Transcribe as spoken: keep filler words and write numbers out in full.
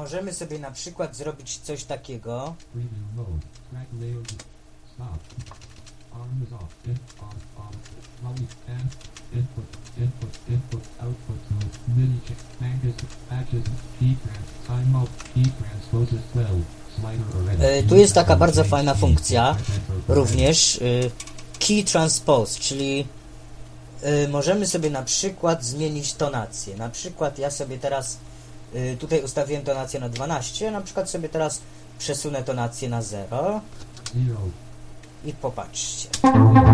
możemy sobie na przykład zrobić coś takiego. E, tu jest taka bardzo fajna funkcja również y, Key Transpose, czyli y, możemy sobie na przykład zmienić tonację. Na przykład ja sobie teraz y, tutaj ustawiłem tonację na dwanaście, na przykład sobie teraz przesunę tonację na zero i popatrzcie.